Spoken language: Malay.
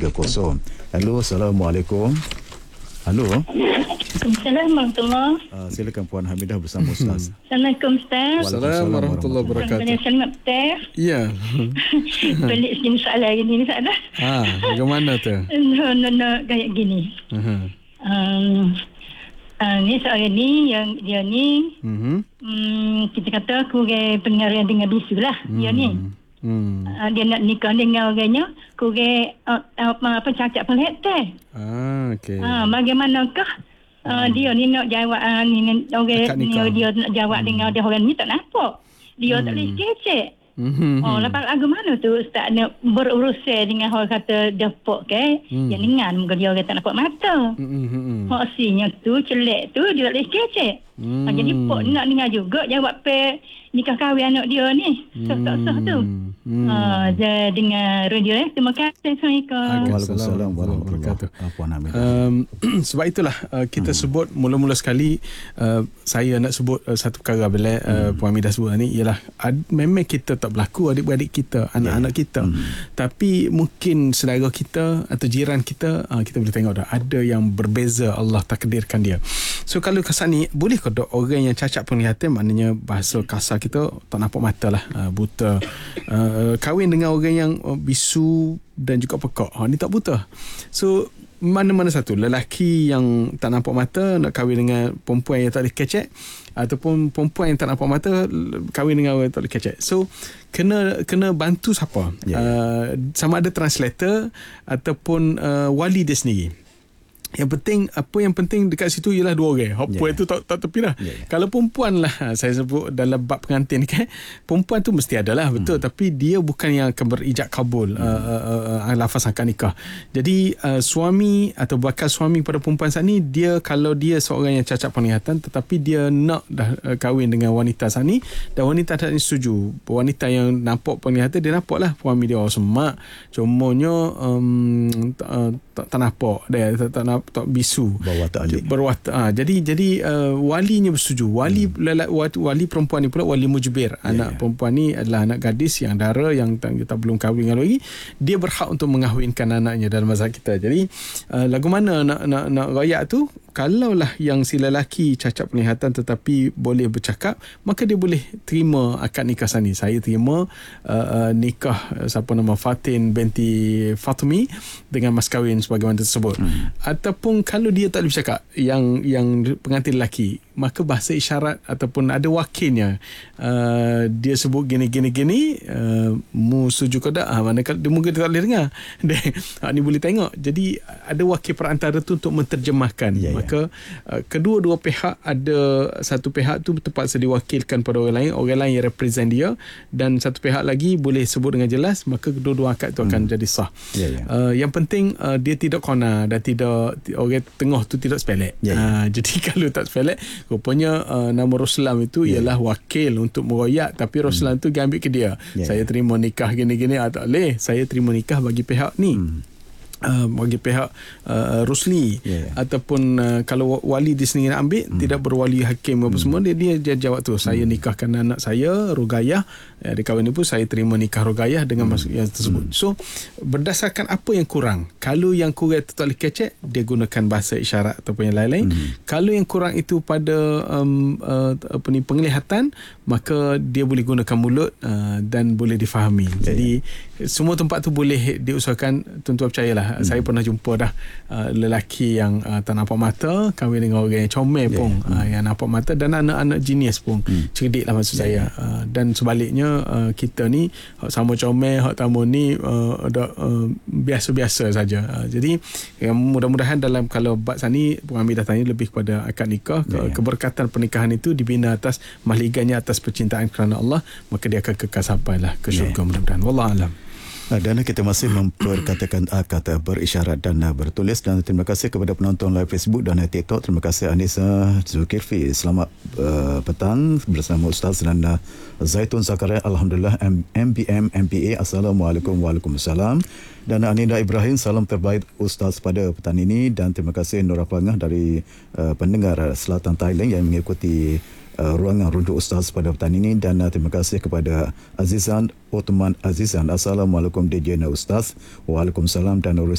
0377225630. Halo, Assalamualaikum. Halo. Assalamualaikum warahmatullahi. Silakan Puan Hamidah bersama Ustaz. Assalamualaikum Ustaz. Assalamualaikum warahmatullahi wabarakatuh. Selamat Ustaz. Ya. Balik sini soalan gini soalan. Bagaimana tu? No, kayak gini. Ni soalan ni yang dia ni kita kata kurang pengaruh dengan bisu lah dia ni. Dia nak nikah dengan orangnya kurang apa cacat pelihatan. Okey. Bagaimanakah dia ni nak jawab dengan orang dia nak jawab dengan orang ni tak nampak. Dia tak boleh kecek. Lepas lagu mana tu Ustaz nak berurusan dengan orang kata dapuk ke? Yang dengan muka dia orang tak nampak mata. Maksudnya tu celek tu dia tak boleh kecek. Jadi pok nak dengar juga jawab nikah kahwin anak dia ni. Sah tu. Dengan radio terima kasih. Assalamualaikum. Waalaikumsalam warahmatullahi wabarakatuh. Sebab itulah kita sebut mula-mula sekali saya nak sebut satu perkara bila Puan Hamidah sebut ni ialah memang kita tak berlaku adik-beradik kita, anak-anak kita. Tapi mungkin saudara kita atau jiran kita kita boleh tengok dah ada yang berbeza Allah takdirkan dia. So kalau kesan ni boleh ke orang yang cacat penglihatan, maknanya bahasa kasar kita tak nampak mata lah, buta, kahwin dengan orang yang bisu dan juga pekak, ni tak buta. So mana-mana satu, lelaki yang tak nampak mata nak kahwin dengan perempuan yang tak boleh kecek, ataupun perempuan yang tak nampak mata kahwin dengan orang yang tak boleh kecek. So kena bantu siapa? Sama ada translator ataupun wali dia sendiri. Yang penting dekat situ ialah dua orang. Perempuan tu tak tepi dah. Kalau perempuan lah, saya sebut dalam bab pengantin kan, perempuan tu mesti ada lah, betul, tapi dia bukan yang akan berijab kabul lafaz akad nikah. Jadi suami atau bakal suami pada perempuan saat ni, dia kalau dia seorang yang cacat penglihatan tetapi dia nak dah kahwin dengan wanita saat ni dan wanita tak setuju, wanita yang nampak penglihatan dia nampak lah suami dia semak, cumanya tak nampak dia tak bisu berwatak. Jadi walinya bersetuju. Wali perempuan ni pula wali mujbir. Anak perempuan ni adalah anak gadis yang dara yang kita belum kahwin lagi. Dia berhak untuk mengahwinkan anaknya dalam mazhab kita. Jadi lagu mana nak royak tu, kalaulah yang si lelaki cacat penglihatan tetapi boleh bercakap, maka dia boleh terima akad nikah sani. Saya terima nikah siapa nama Fatin binti Fatmi dengan mas kahwin sebagaimana tersebut. Ataupun kalau dia tak boleh bercakap, yang pengantin lelaki, maka bahasa isyarat ataupun ada wakilnya, dia sebut gini mu setuju ke tak, manakala dia mungkin tak boleh dengar ni boleh tengok. Jadi ada wakil perantara tu untuk menterjemahkan. Maka kedua-dua pihak, ada satu pihak tu terpaksa diwakilkan pada orang lain yang represent dia, dan satu pihak lagi boleh sebut dengan jelas, maka kedua-dua akad tu akan jadi sah. Yang penting dia tidak kona dan tidak orang tengah tu tidak sepelek. Jadi kalau tak sepelek, rupanya nama Ruslan itu ialah wakil untuk meroyak, tapi Ruslan tu dia ambil ke dia. Saya terima nikah gini-gini, tak boleh. Saya terima nikah bagi pihak ni. Bagi pihak Rusli, ataupun kalau wali dia sendiri nak ambil, tidak berwali hakim apa semua, dia jawab tu, saya nikahkan anak saya Rugayah, dia kahwin ni pun saya terima nikah Rugayah dengan yang tersebut. So berdasarkan apa yang kurang, kalau yang kurang tu tak boleh kecek, dia gunakan bahasa isyarat ataupun yang lain-lain. Kalau yang kurang itu pada penglihatan, maka dia boleh gunakan mulut dan boleh difahami. Jadi semua tempat tu boleh diusahakan. Tuan-tuan percayalah, saya pernah jumpa dah lelaki yang tak nampak mata kahwin dengan orang yang comel pun, yang nampak mata, dan anak-anak jenius pun, cerdik lah maksud saya. Dan sebaliknya kita ni sama comel, hak tamu ni biasa-biasa saja. Jadi mudah-mudahan dalam, kalau bab sani Puan Hamidah tanya lebih kepada akad nikah, keberkatan pernikahan itu dibina atas mahliganya, atas percintaan kerana Allah, maka dia akan kekal sampailah ke syurga mudah-mudahan. Wallahualam. Dan kita masih memperkatakan kata berisyarat dan bertulis. Dan terima kasih kepada penonton live Facebook dan TikTok. Terima kasih Anissa Zulkifli. Selamat petang bersama Ustaz dan Zaitun Zakaria. Alhamdulillah, MBM MPA. Assalamualaikum. Waalaikumsalam. Dan Anida Ibrahim, salam terbaik Ustaz pada petang ini. Dan terima kasih Nora Pangah dari pendengar Selatan Thailand yang mengikuti ruangan runduk Ustaz pada petang ini. Dan terima kasih kepada Azizan Ottoman Azizan. Assalamualaikum DJ Ustaz. Waalaikumsalam. Dan